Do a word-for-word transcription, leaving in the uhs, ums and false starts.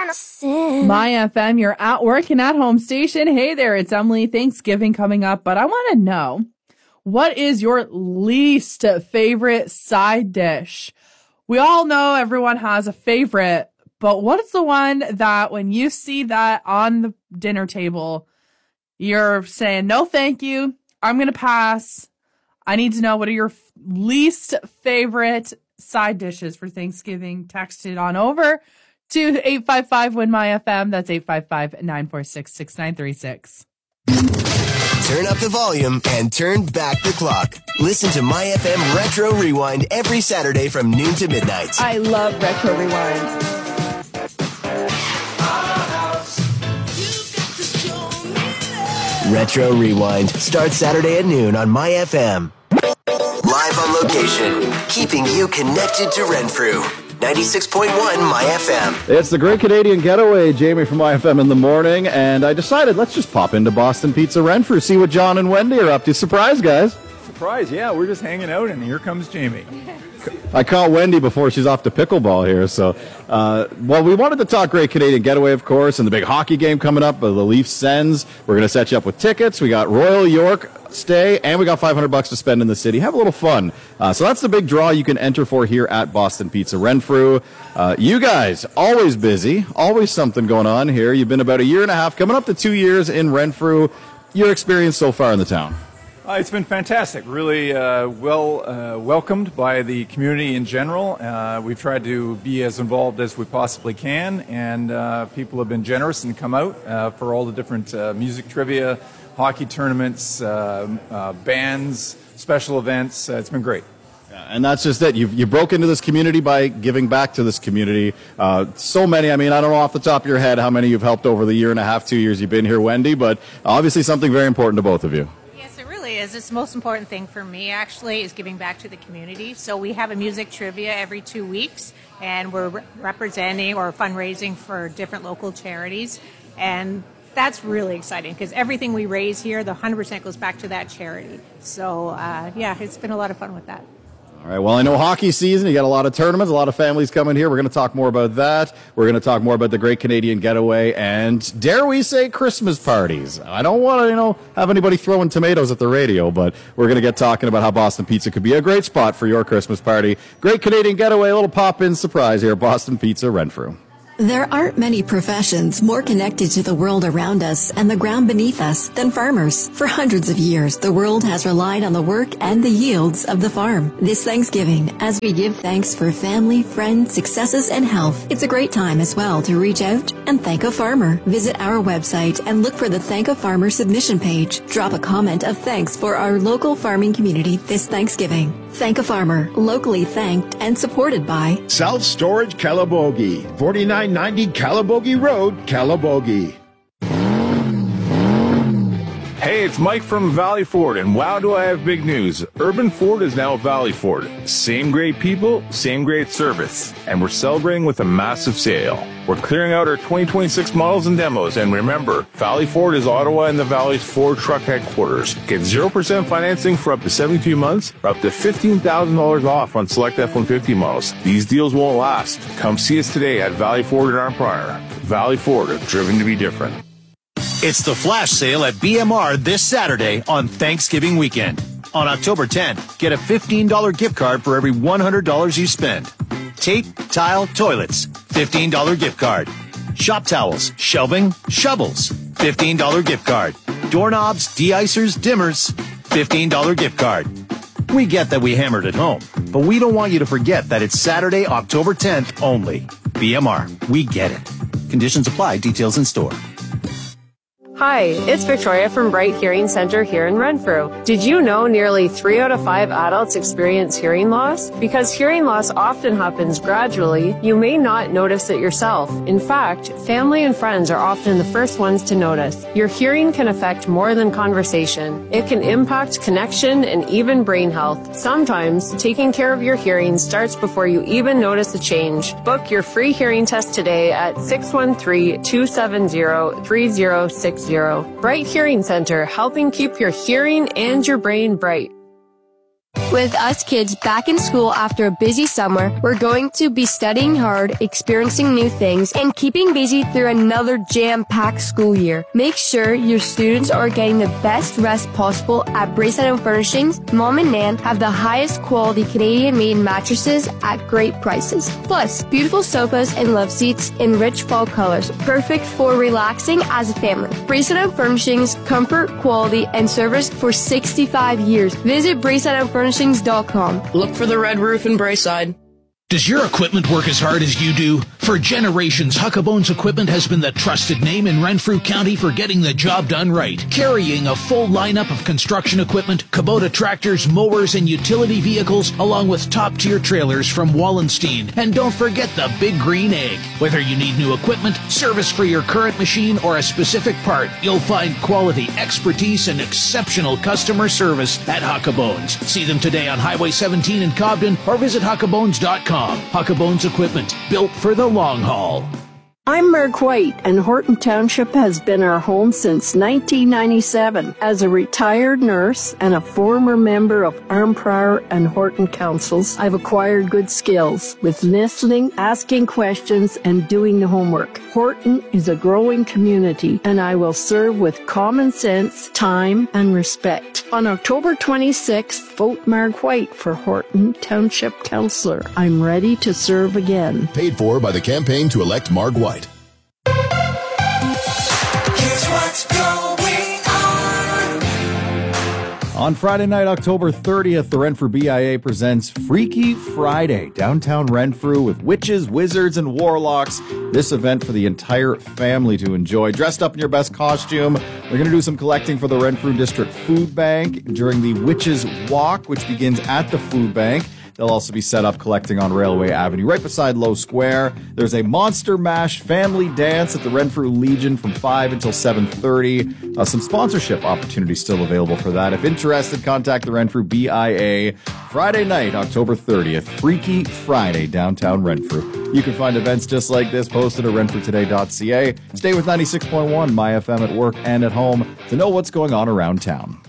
My F M, your at work and at home station. Hey there, it's Emily. Thanksgiving coming up, but I want to know, what is your least favorite side dish? We all know everyone has a favorite, but what is the one that when you see that on the dinner table, you're saying, no, thank you. I'm going to pass. I need to know, what are your least favorite side dishes for Thanksgiving? Text it on over to eight five five, win my F M. That's eight five five, nine four six, six nine three six. Turn up the volume and turn back the clock. Listen to My F M Retro Rewind every Saturday from noon to midnight. I love Retro Rewind. Retro Rewind starts Saturday at noon on My F M. Live on location, keeping you connected to Renfrew. ninety-six point one My F M. It's the Great Canadian Getaway, Jamie from My F M in the morning, and I decided let's just pop into Boston Pizza Renfrew, see what John and Wendy are up to. Surprise, guys. Surprise, yeah, we're just hanging out, and here comes Jamie. I caught Wendy before she's off to pickleball here. So, uh, well, we wanted to talk Great Canadian Getaway, of course, and the big hockey game coming up, uh, the Leafs Sens. We're going to set you up with tickets. We got Royal York stay, and we got five hundred bucks to spend in the city. Have a little fun. Uh, so that's the big draw you can enter for here at Boston Pizza Renfrew. Uh, you guys, always busy, always something going on here. You've been about a year and a half, coming up to two years in Renfrew. Your experience so far in the town? Uh, it's been fantastic, really uh, well uh, welcomed by the community in general. Uh, we've tried to be as involved as we possibly can, and uh, people have been generous and come out uh, for all the different uh, music trivia, hockey tournaments, uh, uh, bands, special events. Uh, it's been great. And that's just it. You've, you broke into this community by giving back to this community. Uh, so many, I mean, I don't know off the top of your head how many you've helped over the year and a half, two years you've been here, Wendy, but obviously something very important to both of you. Is it's the most important thing for me actually is giving back to the community. So we have a music trivia every two weeks and we're re- representing or fundraising for different local charities, and that's really exciting because everything we raise here, the one hundred percent goes back to that charity. So uh, yeah, it's been a lot of fun with that. All right, well, I know hockey season, you got a lot of tournaments, a lot of families coming here. We're going to talk more about that. We're going to talk more about the Great Canadian Getaway and, dare we say, Christmas parties. I don't want to, you know, have anybody throwing tomatoes at the radio, but we're going to get talking about how Boston Pizza could be a great spot for your Christmas party. Great Canadian Getaway, a little pop-in surprise here at Boston Pizza Renfrew. There aren't many professions more connected to the world around us and the ground beneath us than farmers. For hundreds of years, the world has relied on the work and the yields of the farm. This Thanksgiving, as we give thanks for family, friends, successes, and health, it's a great time as well to reach out and thank a farmer. Visit our website and look for the Thank a Farmer submission page. Drop a comment of thanks for our local farming community this Thanksgiving. Thank a Farmer, locally thanked and supported by Self Storage Calabogie, forty-nine ninety Calabogie Road, Calabogie. Hey, it's Mike from Valley Ford, and wow, do I have big news. Urban Ford is now Valley Ford. Same great people, same great service. And we're celebrating with a massive sale. We're clearing out our twenty twenty-six models and demos, and remember, Valley Ford is Ottawa and the Valley's Ford truck headquarters. Get zero percent financing for up to seventy-two months, or up to fifteen thousand dollars off on select F one fifty models. These deals won't last. Come see us today at Valley Ford in Arnprior. Valley Ford, driven to be different. It's the flash sale at B M R this Saturday on Thanksgiving weekend. On October tenth, get a fifteen dollars gift card for every one hundred dollars you spend. Tape, tile, toilets, fifteen dollars gift card. Shop towels, shelving, shovels, fifteen dollars gift card. Doorknobs, de-icers, dimmers, fifteen dollars gift card. We get that we hammered at home, but we don't want you to forget that it's Saturday, October tenth only. B M R, we get it. Conditions apply, details in store. Hi, it's Victoria from Bright Hearing Center here in Renfrew. Did you know nearly three out of five adults experience hearing loss? Because hearing loss often happens gradually, you may not notice it yourself. In fact, family and friends are often the first ones to notice. Your hearing can affect more than conversation. It can impact connection and even brain health. Sometimes, taking care of your hearing starts before you even notice a change. Book your free hearing test today at six one three, two seven zero, three zero six zero. Bright Hearing Center, helping keep your hearing and your brain bright. With us kids back in school after a busy summer, we're going to be studying hard, experiencing new things, and keeping busy through another jam-packed school year. Make sure your students are getting the best rest possible at Braeside Home Furnishings. Mom and Nan have the highest quality Canadian-made mattresses at great prices. Plus, beautiful sofas and love seats in rich fall colors, perfect for relaxing as a family. Braeside Home Furnishings, comfort, quality, and service for sixty-five years. Visit Braeside Home Furnishings. dot com. Look for the red roof in Braeside. Does your equipment work as hard as you do? For generations, Huckabones Equipment has been the trusted name in Renfrew County for getting the job done right. Carrying a full lineup of construction equipment, Kubota tractors, mowers, and utility vehicles, along with top-tier trailers from Wallenstein. And don't forget the Big Green Egg. Whether you need new equipment, service for your current machine, or a specific part, you'll find quality, expertise, and exceptional customer service at Huckabones. See them today on Highway seventeen in Cobden or visit huckabones dot com. Huckabones Equipment, built for the long haul. I'm Mark White, and Horton Township has been our home since nineteen ninety-seven. As a retired nurse and a former member of Arnprior and Horton Councils, I've acquired good skills with listening, asking questions, and doing the homework. Horton is a growing community, and I will serve with common sense, time, and respect. On October twenty-sixth, vote Mark White for Horton Township Councillor. I'm ready to serve again. Paid for by the campaign to elect Mark White. On Friday night, October thirtieth, the Renfrew B I A presents Freaky Friday, downtown Renfrew, with witches, wizards, and warlocks. This event for the entire family to enjoy. Dressed up in your best costume, they're going to do some collecting for the Renfrew District Food Bank during the Witches Walk, which begins at the food bank. They'll also be set up collecting on Railway Avenue, right beside Low Square. There's a Monster Mash family dance at the Renfrew Legion from five until seven thirty. Uh, some sponsorship opportunities still available for that. If interested, contact the Renfrew B I A. Friday night, October thirtieth, Freaky Friday, downtown Renfrew. You can find events just like this posted at renfrew today dot c a. Stay with ninety-six point one My F M at work and at home to know what's going on around town.